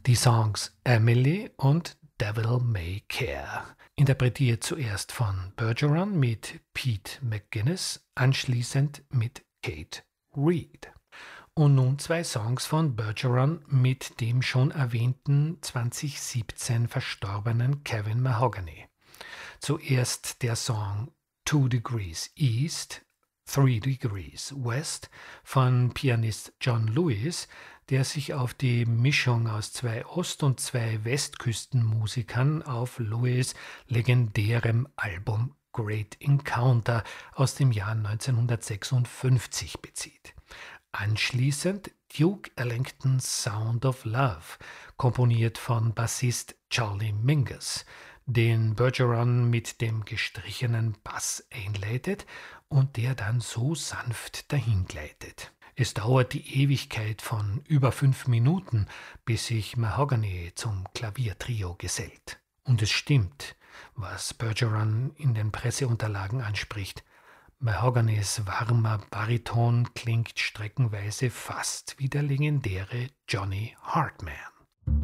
Die Songs Emily und Devil May Care, interpretiert zuerst von Bergeron mit Pete McGuinness, anschließend mit Kate Reed. Und nun zwei Songs von Bergeron mit dem schon erwähnten 2017 verstorbenen Kevin Mahogany. Zuerst der Song 2 Degrees East, 3 Degrees West von Pianist John Lewis, der sich auf die Mischung aus zwei Ost- und zwei Westküstenmusikern auf Lewis' legendärem Album Great Encounter aus dem Jahr 1956 bezieht. Anschließend Duke Ellingtons Sound of Love, komponiert von Bassist Charlie Mingus, den Bergeron mit dem gestrichenen Bass einleitet und der dann so sanft dahingleitet. Es dauert die Ewigkeit von über 5 Minuten, bis sich Mahogany zum Klaviertrio gesellt. Und es stimmt, was Bergeron in den Presseunterlagen anspricht. Mahoganys warmer Bariton klingt streckenweise fast wie der legendäre Johnny Hartman.